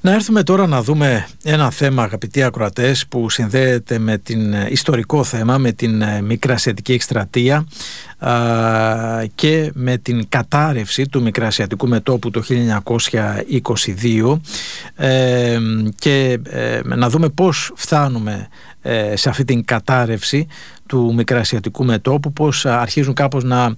Να έρθουμε τώρα να δούμε ένα θέμα, αγαπητοί ακροατές, που συνδέεται με την ιστορικό θέμα, με την Μικρασιατική εκστρατεία και με την κατάρρευση του Μικρασιατικού μετώπου το 1922 και να δούμε πώς φτάνουμε σε αυτή την κατάρρευση του Μικρασιατικού μετώπου, πώς αρχίζουν κάπως να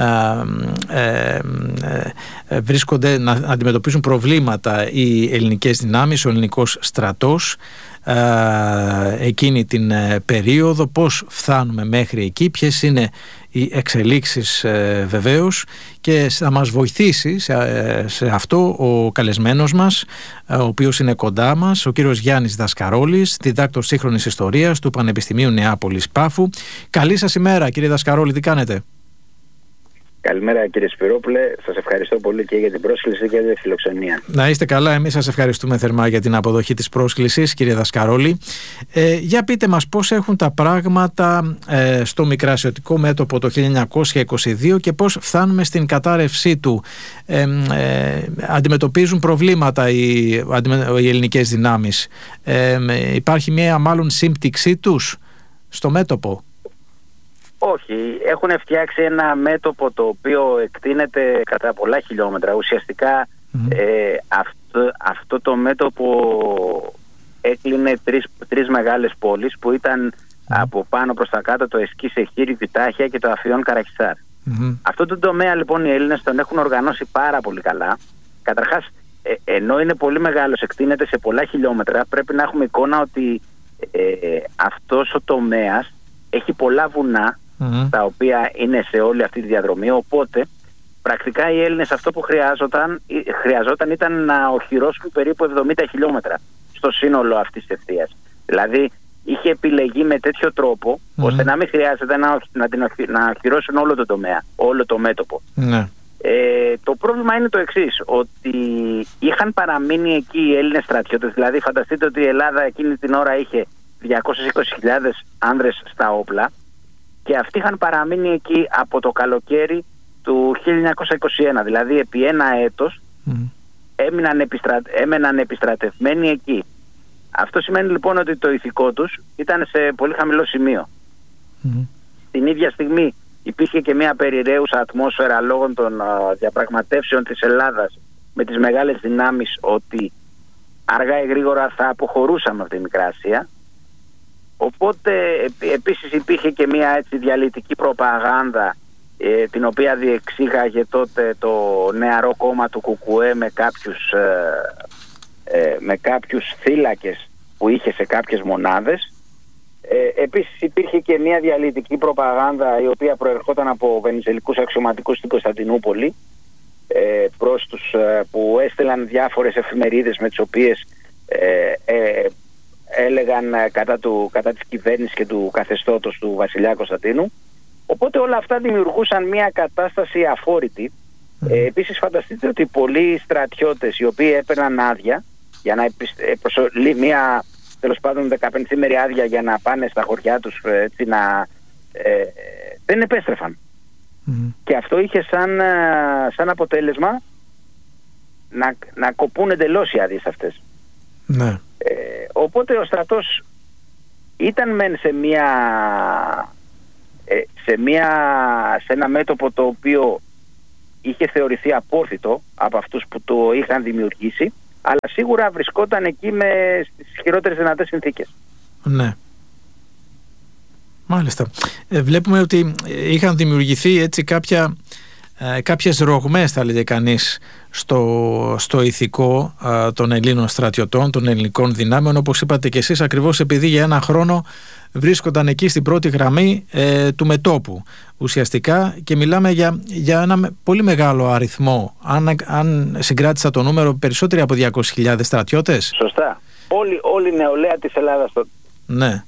βρίσκονται, να αντιμετωπίζουν προβλήματα οι ελληνικές δυνάμεις, ο ελληνικός στρατός εκείνη την περίοδο, πώς φτάνουμε μέχρι εκεί, ποιες είναι οι εξελίξεις βεβαίως, και θα μας βοηθήσει σε αυτό ο καλεσμένος μας, ο οποίος είναι κοντά μας, ο κύριος Γιάννης Δασκαρόλης, διδάκτορ σύγχρονης ιστορίας του Πανεπιστημίου Νεάπολης Πάφου. Καλή σας ημέρα, κύριε Δασκαρόλη, τι κάνετε? Καλημέρα, κύριε Σπυρόπουλε. Σας ευχαριστώ πολύ και για την πρόσκληση και για τη φιλοξενία. Να είστε καλά. Εμείς σας ευχαριστούμε θερμά για την αποδοχή της πρόσκλησης, κύριε Δασκαρόλη. Για πείτε μας πώς έχουν τα πράγματα στο Μικρασιατικό μέτωπο το 1922 και πώς φτάνουμε στην κατάρρευσή του. Αντιμετωπίζουν προβλήματα οι ελληνικές δυνάμεις. Υπάρχει μια μάλλον σύμπτυξή τους στο μέτωπο? Όχι, έχουν φτιάξει ένα μέτωπο το οποίο εκτείνεται κατά πολλά χιλιόμετρα. Ουσιαστικά αυτό το μέτωπο έκλεινε τρεις μεγάλες πόλεις που ήταν από πάνω προς τα κάτω το Εσκή Σεχήρι, Βιτάχια και το Αφιόν Καραχισάρ. Αυτό το τομέα λοιπόν οι Έλληνες τον έχουν οργανώσει πάρα πολύ καλά. Καταρχάς, ενώ είναι πολύ μεγάλος, εκτείνεται σε πολλά χιλιόμετρα, πρέπει να έχουμε εικόνα ότι αυτός ο τομέας έχει πολλά βουνά, τα οποία είναι σε όλη αυτή τη διαδρομή, οπότε πρακτικά οι Έλληνες αυτό που χρειαζόταν ήταν να οχυρώσουν περίπου 70 χιλιόμετρα στο σύνολο αυτής της ευθείας. Δηλαδή είχε επιλεγεί με τέτοιο τρόπο ώστε να μην χρειάζεται να οχυρώσουν όλο το τομέα, όλο το μέτωπο. Το πρόβλημα είναι το εξής, ότι είχαν παραμείνει εκεί οι Έλληνες στρατιώτες. Δηλαδή φανταστείτε ότι η Ελλάδα εκείνη την ώρα είχε 220.000 άνδρες στα όπλα και αυτοί είχαν παραμείνει εκεί από το καλοκαίρι του 1921, δηλαδή επί ένα έτος έμεναν επιστρατευμένοι εκεί. Αυτό σημαίνει λοιπόν ότι το ηθικό τους ήταν σε πολύ χαμηλό σημείο. Την ίδια στιγμή υπήρχε και μια περιραίουσα ατμόσφαιρα λόγω των διαπραγματεύσεων της Ελλάδας με τις μεγάλες δυνάμεις ότι αργά ή γρήγορα θα αποχωρούσαμε από τη Μικρά Ασία. Οπότε επίσης υπήρχε και μια έτσι διαλυτική προπαγάνδα την οποία διεξήγαγε τότε το νεαρό κόμμα του Κουκουέ με κάποιους θύλακες που είχε σε κάποιες μονάδες. Επίσης υπήρχε και μια διαλυτική προπαγάνδα η οποία προερχόταν από βενιζελικούς αξιωματικούς στην Κωνσταντινούπολη προς τους που έστελαν διάφορες εφημερίδες με τις οποίες έλεγαν κατά της κυβέρνησης και του καθεστώτος του βασιλιά Κωνσταντίνου. Οπότε όλα αυτά δημιουργούσαν μια κατάσταση αφόρητη. Επίσης φανταστείτε ότι πολλοί στρατιώτες οι οποίοι έπαιρναν άδεια για να μια τέλος πάντων 15ημερη άδεια για να πάνε στα χωριά τους έτσι, δεν επέστρεφαν. Και αυτό είχε σαν αποτέλεσμα να κοπούν εντελώς οι άδειες αυτές. Οπότε ο στρατός ήταν μεν σε ένα μέτωπο το οποίο είχε θεωρηθεί απόρθητο από αυτούς που το είχαν δημιουργήσει, αλλά σίγουρα βρισκόταν εκεί στις χειρότερες δυνατές συνθήκες. Ναι. Μάλιστα. Βλέπουμε ότι είχαν δημιουργηθεί έτσι κάποιες ρογμές, θα λέγε κανείς, στο ηθικό των Ελλήνων στρατιωτών, των ελληνικών δυνάμεων, όπως είπατε και εσείς, ακριβώς επειδή για ένα χρόνο βρίσκονταν εκεί στην πρώτη γραμμή του μετώπου ουσιαστικά, και μιλάμε για ένα πολύ μεγάλο αριθμό, αν συγκράτησα το νούμερο, περισσότεροι από 200.000 στρατιώτες. Σωστά. Όλη η νεολαία της Ελλάδας τότε. Ναι.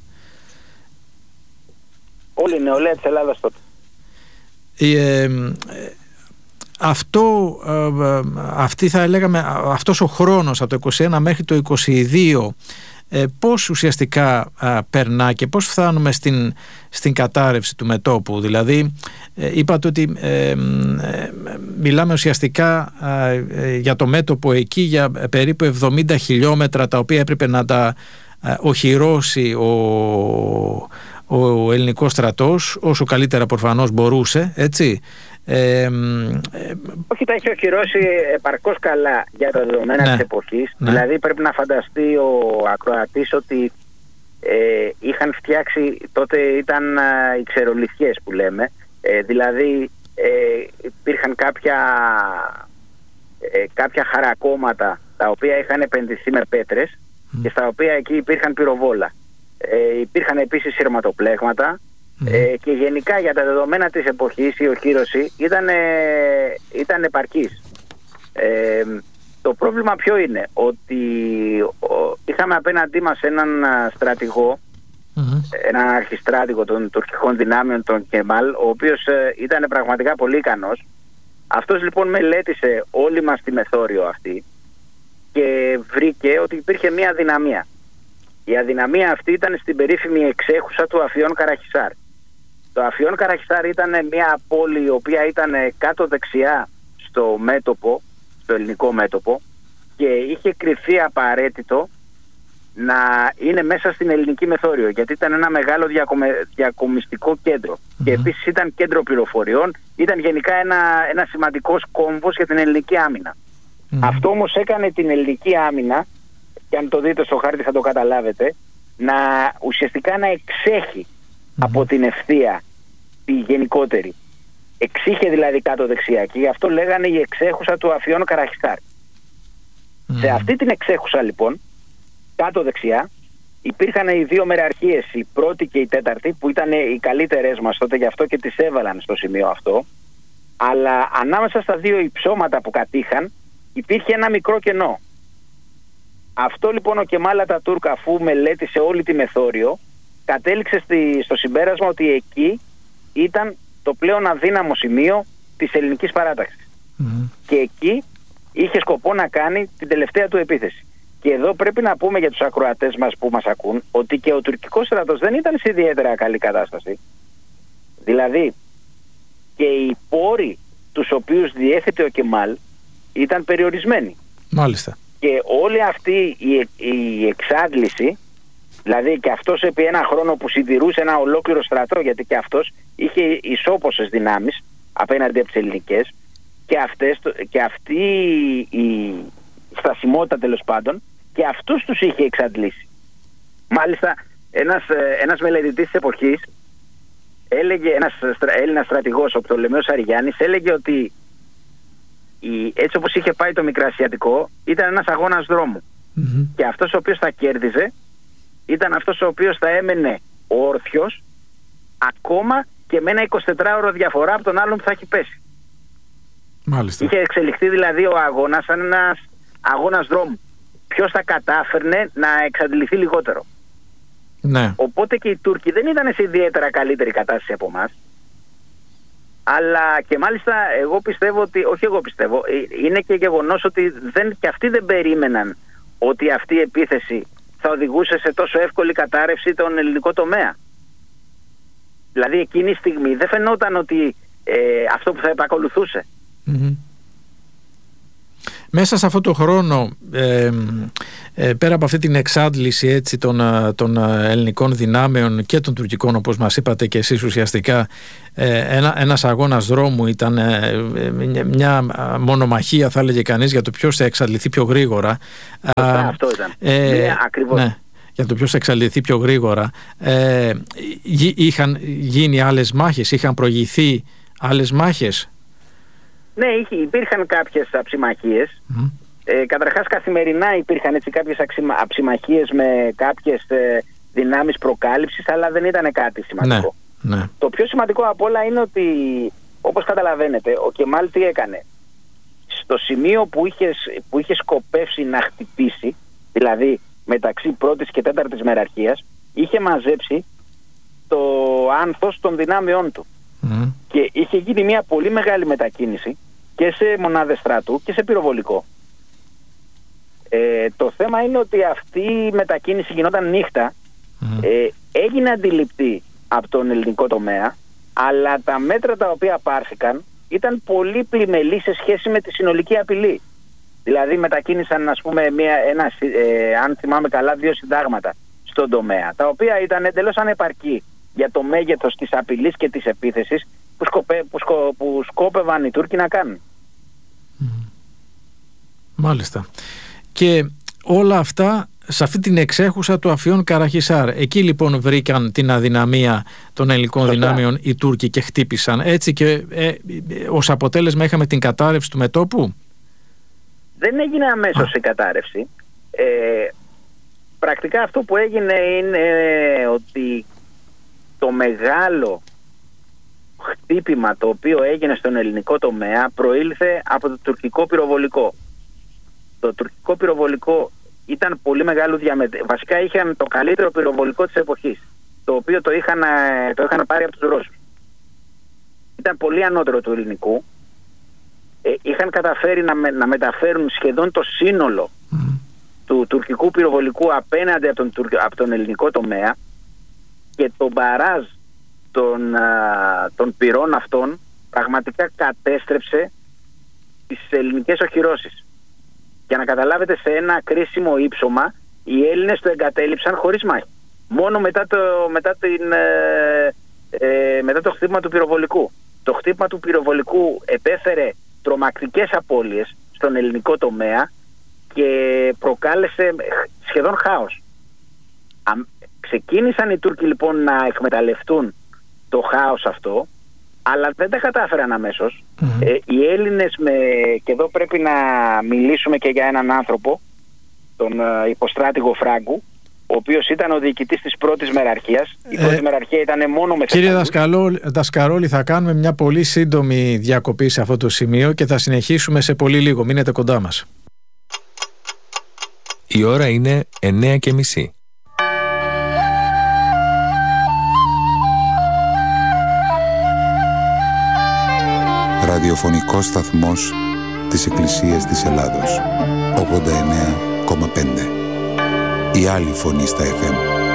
Όλη η νεολαία της Ελλάδας τότε. Αυτή θα λέγαμε, αυτός ο χρόνος από το 21 μέχρι το 22 πώς ουσιαστικά περνά και πώς φτάνουμε στην κατάρρευση του μετώπου? Δηλαδή είπατε ότι μιλάμε ουσιαστικά για το μέτωπο εκεί για περίπου 70 χιλιόμετρα, τα οποία έπρεπε να τα οχυρώσει ο ελληνικός στρατός όσο καλύτερα προφανώς μπορούσε, έτσι. Όχι, τα έχει οχυρώσει επαρκώς καλά για τα δεδομένα της εποχής. Δηλαδή πρέπει να φανταστεί ο ακροατής ότι είχαν φτιάξει, τότε ήταν οι ξερολιθιές που λέμε, δηλαδή υπήρχαν κάποια χαρακόμματα τα οποία είχαν επενδυθεί με πέτρες και στα οποία εκεί υπήρχαν πυροβόλα. Υπήρχαν επίσης σειρματοπλέγματα και γενικά για τα δεδομένα της εποχής η οχύρωση ήταν επαρκής. Το πρόβλημα ποιο είναι? Ότι είχαμε απέναντί μας έναν στρατηγό, έναν αρχιστράτηγο των τουρκικών δυνάμεων, τον Κεμάλ, ο οποίος ήταν πραγματικά πολύ ικανός. Αυτός λοιπόν μελέτησε όλη μας τη μεθόριο αυτή και βρήκε ότι υπήρχε μία αδυναμία. Η αδυναμία αυτή ήταν στην περίφημη εξέχουσα του Αφιών Καραχισάρ. Το Αφιών Καραχισάρ ήταν μια πόλη η οποία ήταν κάτω δεξιά στο μέτωπο, στο ελληνικό μέτωπο, και είχε κριθεί απαραίτητο να είναι μέσα στην ελληνική μεθόριο, γιατί ήταν ένα μεγάλο διακομιστικό κέντρο και επίσης ήταν κέντρο πληροφοριών, ήταν γενικά ένα σημαντικός κόμβος για την ελληνική άμυνα. Αυτό όμως έκανε την ελληνική άμυνα, και αν το δείτε στο χάρτη θα το καταλάβετε, ουσιαστικά να εξέχει από την ευθεία τη γενικότερη. Εξήχε δηλαδή κάτω δεξιά και γι' αυτό λέγανε η εξέχουσα του Αφιών Καραχιστάρ. Σε αυτή την εξέχουσα λοιπόν, κάτω δεξιά, υπήρχαν οι δύο μεραρχίες, η πρώτη και η τέταρτη, που ήταν οι καλύτερες μας τότε, γι' αυτό και τις έβαλαν στο σημείο αυτό, αλλά ανάμεσα στα δύο υψώματα που κατήχαν υπήρχε ένα μικρό κενό. Αυτό λοιπόν ο Κεμάλ Ατατούρκ, αφού μελέτησε όλη τη μεθόριο, κατέληξε στο συμπέρασμα ότι εκεί ήταν το πλέον αδύναμο σημείο της ελληνικής παράταξης. Και εκεί είχε σκοπό να κάνει την τελευταία του επίθεση. Και εδώ πρέπει να πούμε για τους ακροατές μας που μας ακούν ότι και ο τουρκικός στρατός δεν ήταν σε ιδιαίτερα καλή κατάσταση. Δηλαδή και οι πόροι τους οποίους διέθετε ο Κεμάλ ήταν περιορισμένοι. Μάλιστα. Και όλη αυτή η εξάντληση, δηλαδή και αυτός επί ένα χρόνο που συντηρούσε ένα ολόκληρο στρατό, γιατί και αυτός είχε ισόποσες δυνάμεις απέναντι από τις ελληνικές, και αυτή η στασιμότητα τέλος πάντων, και αυτούς τους είχε εξαντλήσει. Μάλιστα ένας μελετητής της εποχής έλεγε, ένας Έλληνας στρατηγός, ο Πτολεμαίος Αριγιάννης, έλεγε ότι έτσι όπως είχε πάει το Μικρασιατικό ήταν ένας αγώνας δρόμου, και αυτός ο οποίος θα κέρδιζε ήταν αυτός ο οποίος θα έμενε όρθιος ακόμα και με ένα 24ωρο διαφορά από τον άλλον που θα έχει πέσει. Μάλιστα. Είχε εξελιχθεί δηλαδή ο αγώνας σαν ένας αγώνας δρόμου. Ποιος θα κατάφερνε να εξαντληθεί λιγότερο. Ναι. Οπότε και οι Τούρκοι δεν ήταν σε ιδιαίτερα καλύτερη κατάσταση από εμάς. Αλλά και μάλιστα είναι και γεγονός ότι και αυτοί δεν περίμεναν ότι αυτή η επίθεση θα οδηγούσε σε τόσο εύκολη κατάρρευση τον ελληνικό τομέα. Δηλαδή εκείνη η στιγμή δεν φαινόταν ότι αυτό που θα επακολουθούσε. Μέσα σε αυτό το χρόνο, πέρα από αυτή την εξάντληση έτσι, των ελληνικών δυνάμεων και των τουρκικών, όπως μας είπατε και εσείς ουσιαστικά, ένας αγώνας δρόμου ήταν, μια μονομαχία θα έλεγε κανείς για το ποιος θα εξαντληθεί πιο γρήγορα. Αυτό ήταν. Ακριβώς. Ναι, για το ποιος θα εξαντληθεί πιο γρήγορα. Είχαν γίνει άλλες μάχες, είχαν προηγηθεί άλλες μάχες. Ναι, υπήρχαν κάποιες αψιμαχίες. Καταρχάς καθημερινά υπήρχαν έτσι κάποιες αψιμαχίες με κάποιες δυνάμεις προκάλυψης, αλλά δεν ήταν κάτι σημαντικό. Ναι. Το πιο σημαντικό απ' όλα είναι ότι, όπως καταλαβαίνετε, ο Κεμάλ τι έκανε? Στο σημείο που είχε σκοπεύσει να χτυπήσει, δηλαδή μεταξύ πρώτης και τέταρτης μεραρχίας, είχε μαζέψει το άνθος των δυνάμεών του. Και είχε γίνει μια πολύ μεγάλη μετακίνηση και σε μονάδες στρατού και σε πυροβολικό. Το θέμα είναι ότι αυτή η μετακίνηση γινόταν νύχτα, έγινε αντιληπτή από τον ελληνικό τομέα, αλλά τα μέτρα τα οποία πάρθηκαν ήταν πολύ πλημελή σε σχέση με τη συνολική απειλή. Δηλαδή μετακίνησαν, ας πούμε, αν θυμάμαι καλά, 2 συντάγματα στον τομέα, τα οποία ήταν εντελώς ανεπαρκή για το μέγεθος της απειλής και της επίθεσης που σκόπευαν οι Τούρκοι να κάνουν. Μάλιστα. Και όλα αυτά σε αυτή την εξέχουσα του Αφιών Καραχισάρ. Εκεί λοιπόν βρήκαν την αδυναμία των ελληνικών δυνάμεων οι Τούρκοι και χτύπησαν. Έτσι και ως αποτέλεσμα είχαμε την κατάρρευση του μετώπου. Δεν έγινε αμέσως η κατάρρευση. Πρακτικά αυτό που έγινε είναι ότι το μεγάλο χτύπημα το οποίο έγινε στον ελληνικό τομέα προήλθε από το τουρκικό πυροβολικό. Το τουρκικό πυροβολικό ήταν πολύ μεγάλο βασικά είχαν το καλύτερο πυροβολικό της εποχής, το οποίο το είχαν πάρει από τους Ρώσους. Ήταν πολύ ανώτερο του ελληνικού. Είχαν καταφέρει να μεταφέρουν σχεδόν το σύνολο του τουρκικού πυροβολικού απέναντι από τον ελληνικό τομέα, και το μπαράζ των πυρών αυτών πραγματικά κατέστρεψε τις ελληνικές οχυρώσεις. Για να καταλάβετε, σε ένα κρίσιμο ύψωμα οι Έλληνες το εγκατέλειψαν χωρίς μάχη. Μόνο μετά το χτύπημα του πυροβολικού. Το χτύπημα του πυροβολικού επέφερε τρομακτικές απώλειες στον ελληνικό τομέα και προκάλεσε σχεδόν χάος. Ξεκίνησαν οι Τούρκοι λοιπόν να εκμεταλλευτούν το χάος αυτό, αλλά δεν τα κατάφεραν αμέσως. Οι Έλληνες, και εδώ πρέπει να μιλήσουμε και για έναν άνθρωπο, τον υποστράτηγο Φράγκου, ο οποίος ήταν ο διοικητής της πρώτης μεραρχίας. Η πρώτη μεραρχία ήταν μόνο με Κύριε Δασκαρόλη, θα κάνουμε μια πολύ σύντομη διακοπή σε αυτό το σημείο και θα συνεχίσουμε σε πολύ λίγο. Μείνετε κοντά μας. Η ώρα είναι 9:30. Ραδιοφωνικός σταθμός της Εκκλησίας της Ελλάδος. 89,5. Η άλλη φωνή στα FM.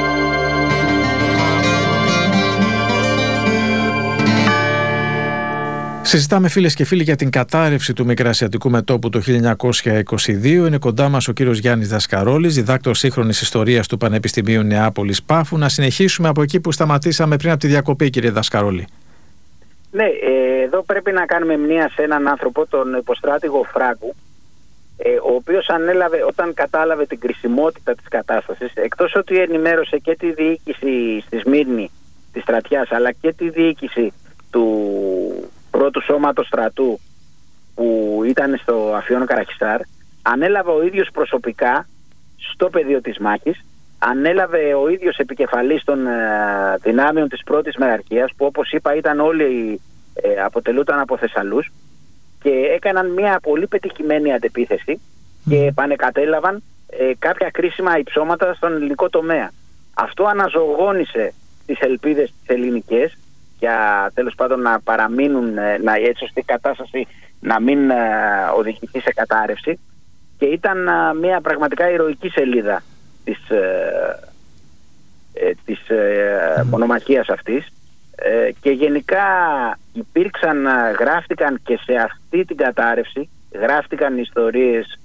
Συζητάμε, φίλες και φίλοι, για την κατάρρευση του Μικρασιατικού μετώπου το 1922. Είναι κοντά μας ο κύριος Γιάννης Δασκαρόλης, διδάκτορ σύγχρονης ιστορίας του Πανεπιστημίου Νεάπολης Πάφου. Να συνεχίσουμε από εκεί που σταματήσαμε πριν από τη διακοπή, κύριε Δασκαρόλη. Ναι, εδώ πρέπει να κάνουμε μνήα σε έναν άνθρωπο, τον υποστράτηγο Φράγκου, ο οποίος όταν κατάλαβε την κρισιμότητα της κατάστασης, εκτός ότι ενημέρωσε και τη διοίκηση στη Σμύρνη της στρατιάς, αλλά και τη διοίκηση του πρώτου σώματος στρατού που ήταν στο Αφιών Καραχισάρ, ανέλαβε ο ίδιος προσωπικά στο πεδίο της μάχης, ανέλαβε ο ίδιος επικεφαλής των δυνάμεων της πρώτης μεραρχίας, που όπως είπα ήταν όλοι αποτελούνταν από Θεσσαλούς, και έκαναν μια πολύ πετυχημένη αντεπίθεση και επανεκατέλαβαν κάποια κρίσιμα υψώματα στον ελληνικό τομέα. Αυτό αναζωογόνησε τις ελπίδες τις ελληνικές για τέλος πάντων να παραμείνουν, έτσι ώστε η κατάσταση να μην οδηγηθεί σε κατάρρευση, και ήταν μια πραγματικά ηρωική σελίδα της μονομαχίας αυτής, και γενικά γράφτηκαν και σε αυτή την κατάρρευση, γράφτηκαν ιστορίες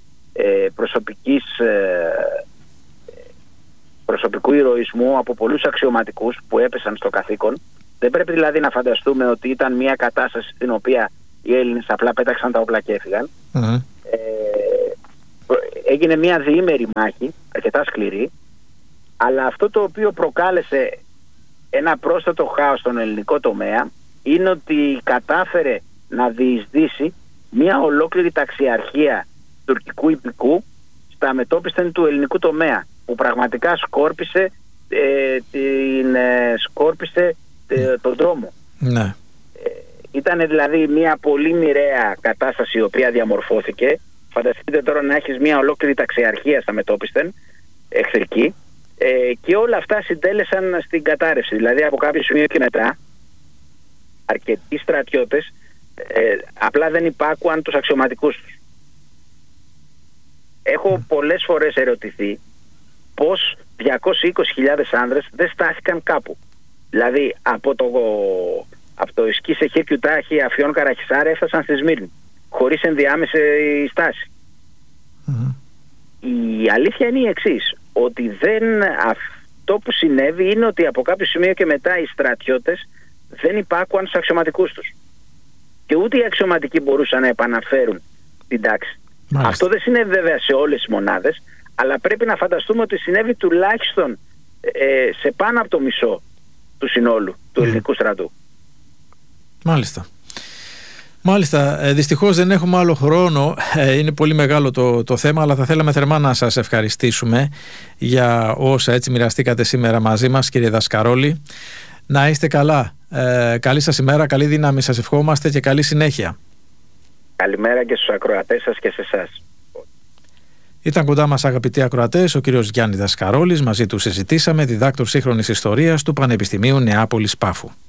προσωπικού ηρωισμού από πολλούς αξιωματικούς που έπεσαν στο καθήκον. Δεν πρέπει δηλαδή να φανταστούμε ότι ήταν μια κατάσταση στην οποία οι Έλληνες απλά πέταξαν τα όπλα και έφυγαν. Έγινε μια διήμερη μάχη, αρκετά σκληρή, αλλά αυτό το οποίο προκάλεσε ένα πρόσθετο χάος στον ελληνικό τομέα είναι ότι κατάφερε να διεισδύσει μια ολόκληρη ταξιαρχία τουρκικού υπηκού στα μετώπισθεν του ελληνικού τομέα, που πραγματικά σκόρπισε τον δρόμο. Ναι. Ήταν δηλαδή μια πολύ μοιραία κατάσταση η οποία διαμορφώθηκε. Φανταστείτε τώρα να έχεις μια ολόκληρη ταξιαρχία στα μετώπισθεν εχθρική, και όλα αυτά συντέλεσαν στην κατάρρευση. Δηλαδή από κάποιο σημείο και μετά αρκετοί στρατιώτες απλά δεν υπάκουαν τους αξιωματικούς τους. έχω πολλές φορές ερωτηθεί πως 220.000 άνδρες δεν στάθηκαν κάπου. Δηλαδή από το Εσκή Σεχίρ Κιουτάχη, Αφιών Καραχισάρ έφτασαν στη Σμύρνη χωρίς ενδιάμεση στάση. Η αλήθεια είναι η εξής, ότι αυτό που συνέβη είναι ότι από κάποιο σημείο και μετά οι στρατιώτες δεν υπάκουαν στους αξιωματικούς τους. Και ούτε οι αξιωματικοί μπορούσαν να επαναφέρουν την τάξη. Μάλιστα. Αυτό δεν συνέβη βέβαια σε όλες τις μονάδες, αλλά πρέπει να φανταστούμε ότι συνέβη τουλάχιστον σε πάνω από το μισό του συνόλου του ελληνικού στρατού. Μάλιστα, δυστυχώς δεν έχουμε άλλο χρόνο, είναι πολύ μεγάλο το θέμα, αλλά θα θέλαμε θερμά να σας ευχαριστήσουμε για όσα έτσι μοιραστήκατε σήμερα μαζί μας, κύριε Δασκαρόλη. Να είστε καλά, καλή σας ημέρα, καλή δύναμη σας ευχόμαστε και καλή συνέχεια. Καλημέρα και στους ακροατές σας και σε εσάς. Ήταν κοντά μας, αγαπητοί ακροατές, ο κύριος Γιάννη Δασκαρόλης. Μαζί του συζητήσαμε, διδάκτορ σύγχρονης ιστορίας του Πανεπιστημίου Νεάπολης Πάφου.